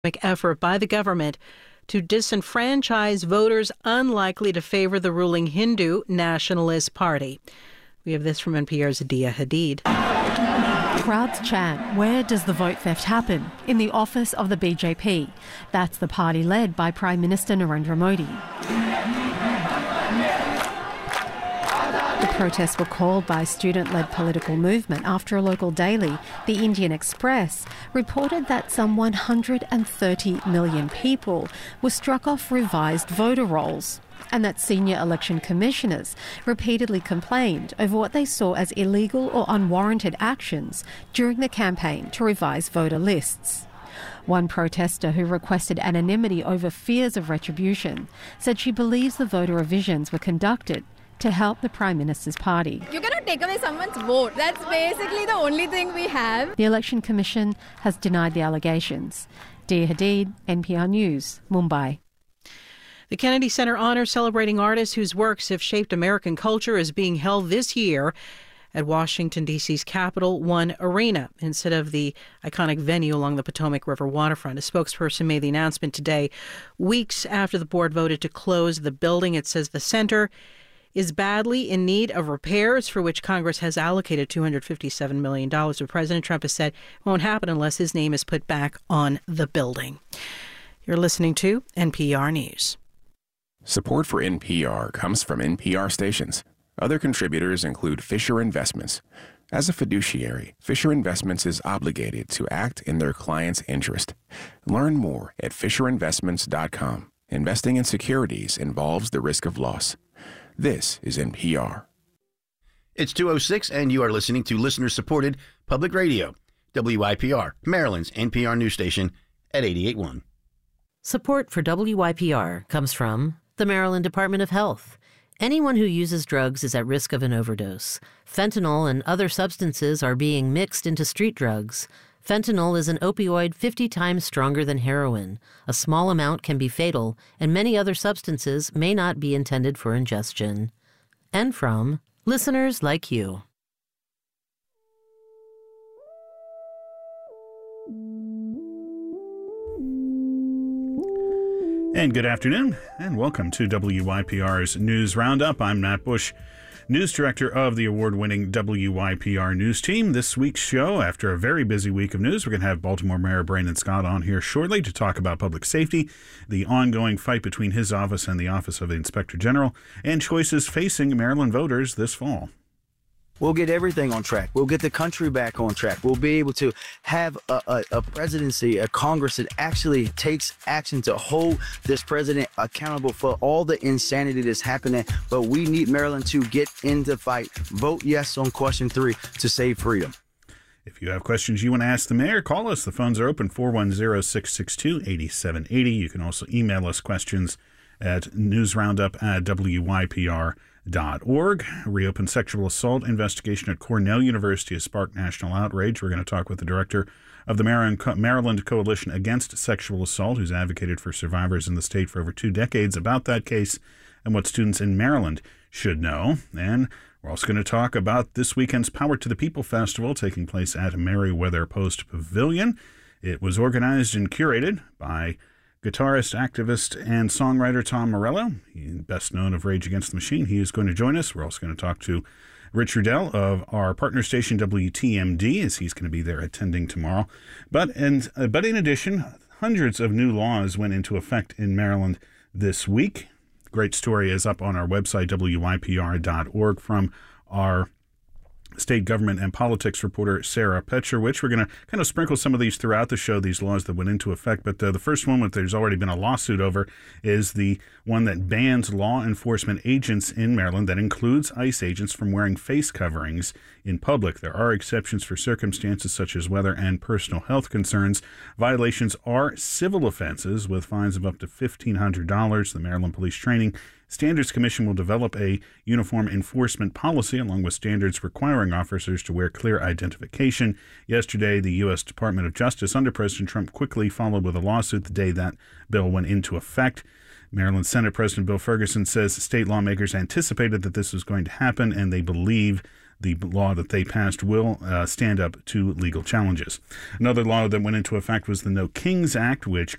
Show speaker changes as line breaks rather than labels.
effort by the government to disenfranchise voters unlikely to favor the ruling Hindu Nationalist Party. We have this from NPR's Dia Hadid.
Crowds chant, "Where does the vote theft happen?" in the office of the BJP. That's the party led by Prime Minister Narendra Modi. The protests were called by a student-led political movement after a local daily, the Indian Express, reported that some 130 million people were struck off revised voter rolls, and that senior election commissioners repeatedly complained over what they saw as illegal or unwarranted actions during the campaign to revise voter lists. One protester who requested anonymity over fears of retribution said she believes the voter revisions were conducted to help the Prime Minister's party.
You cannot take away someone's vote. That's basically the only thing we have.
The Election Commission has denied the allegations. Dia Hadid, NPR News, Mumbai.
The Kennedy Center Honor celebrating artists whose works have shaped American culture is being held this year at Washington, D.C.'s Capital One Arena instead of the iconic venue along the Potomac River waterfront. A spokesperson made the announcement today, weeks after the board voted to close the building. It says the center is badly in need of repairs, for which Congress has allocated $257 million. But President Trump has said it won't happen unless his name is put back on the building. You're listening to NPR News.
Support for NPR comes from NPR stations. Other contributors include Fisher Investments. As a fiduciary, Fisher Investments is obligated to act in their client's interest. Learn more at FisherInvestments.com. Investing in securities involves the risk of loss. This is NPR.
It's 2:06 and you are listening to listener-supported public radio, WYPR, Maryland's NPR news station at 88.1.
Support for WYPR comes from the Maryland Department of Health. Anyone who uses drugs is at risk of an overdose. Fentanyl and other substances are being mixed into street drugs. Fentanyl is an opioid 50 times stronger than heroin. A small amount can be fatal, and many other substances may not be intended for ingestion. And from listeners like you.
And good afternoon, and welcome to WYPR's News Roundup. I'm Matt Bush, News Director of the award-winning WYPR News Team. This week's show, after a very busy week of news, we're going to have Baltimore Mayor Brandon Scott on here shortly to talk about public safety, the ongoing fight between his office and the Office of the Inspector General, and choices facing Maryland voters this fall.
We'll get everything on track. We'll get the country back on track. We'll be able to have a presidency, a Congress that actually takes action to hold this president accountable for all the insanity that's happening. But we need Maryland to get in the fight. Vote yes on question 3 to save freedom.
If you have questions you want to ask the mayor, call us. The phones are open, 410-662-8780. You can also email us questions at newsroundup@wypr.org. Reopened sexual assault investigation at Cornell University has sparked national outrage. We're going to talk with the director of the Maryland Coalition Against Sexual Assault, who's advocated for survivors in the state for over 2 decades, about that case and what students in Maryland should know. And we're also going to talk about this weekend's Power to the People Festival taking place at Merriweather Post Pavilion. It was organized and curated by guitarist, activist, and songwriter Tom Morello, best known of Rage Against the Machine. He is going to join us. We're also going to talk to Rich Rudell of our partner station WTMD, as he's going to be there attending tomorrow. But in addition, hundreds of new laws went into effect in Maryland this week. Great story is up on our website, wypr.org, from our state government and politics reporter Sarah Petrowicz. We're going to kind of sprinkle some of these throughout the show, these laws that went into effect. But the first one that there's already been a lawsuit over is the one that bans law enforcement agents in Maryland, that includes ICE agents, from wearing face coverings in public. There are exceptions for circumstances such as weather and personal health concerns. Violations are civil offenses with fines of up to $1,500. The Maryland Police Training Standards Commission will develop a uniform enforcement policy along with standards requiring officers to wear clear identification. Yesterday, the U.S. Department of Justice under President Trump quickly followed with a lawsuit the day that bill went into effect. Maryland Senate President Bill Ferguson says state lawmakers anticipated that this was going to happen, and they believe the law that they passed will stand up to legal challenges. Another law that went into effect was the No Kings Act, which